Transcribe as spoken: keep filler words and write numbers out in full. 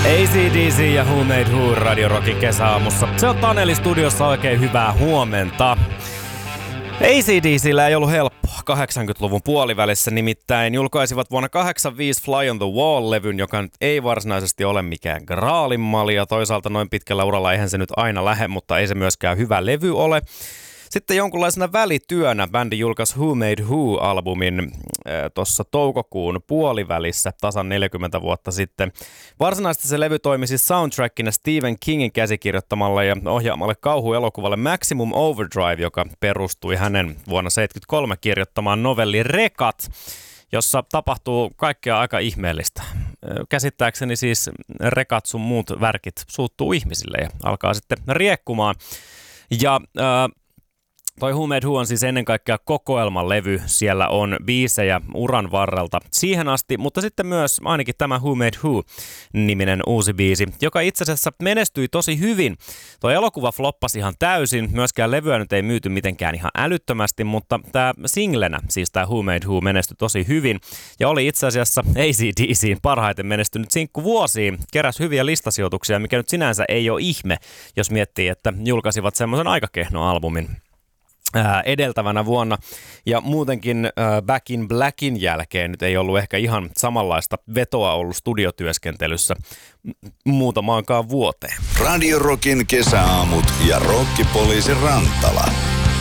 A C D C ja Who Made Who Radio Rockin kesäaamussa. Se on Taneli studiossa, oikein hyvää huomenta. A C D C:llä ei ollut helppoa kahdeksankymmentäluvun puolivälissä, nimittäin julkaisivat vuonna kahdeksankymmentäviisi Fly on the Wall-levyn, joka nyt ei varsinaisesti ole mikään graalinmalja. Toisaalta noin pitkällä uralla eihän se nyt aina lähde, mutta ei se myöskään hyvä levy ole. Sitten jonkunlaisena välityönä bändi julkaisi Who Made Who-albumin äh, tuossa toukokuun puolivälissä tasan neljäkymmentä vuotta sitten. Varsinaisesti se levy toimi siis soundtrackina Stephen Kingin käsikirjoittamalle ja ohjaamalle kauhuelokuvalle Maximum Overdrive, joka perustui hänen vuonna seitsemänkymmentäkolme kirjoittamaan novelli Rekat, jossa tapahtuu kaikkea aika ihmeellistä. Käsittääkseni siis rekat sun muut värkit suuttuu ihmisille ja alkaa sitten riekkumaan. Ja äh, toi Who Made Who on siis ennen kaikkea kokoelmalevy. Siellä on biisejä uran varrelta siihen asti, mutta sitten myös ainakin tämä Who Made Who-niminen uusi biisi, joka itse asiassa menestyi tosi hyvin. Toi elokuva floppasi ihan täysin, myöskään levyä nyt ei myyty mitenkään ihan älyttömästi, mutta tämä singlenä, siis tämä Who Made Who, menestyi tosi hyvin. Ja oli itse asiassa A C D C:n parhaiten menestynyt sinkku vuosiin, keräsi hyviä listasijoituksia, mikä nyt sinänsä ei ole ihme, jos miettii, että julkaisivat semmoisen aika kehnon albumin edeltävänä vuonna. Ja muutenkin äh, Back in Blackin jälkeen nyt ei ollut ehkä ihan samanlaista vetoa ollut studiotyöskentelyssä m- muutamaankaan vuoteen. Radio Rockin kesäaamut ja Rokkipoliisi Rantala.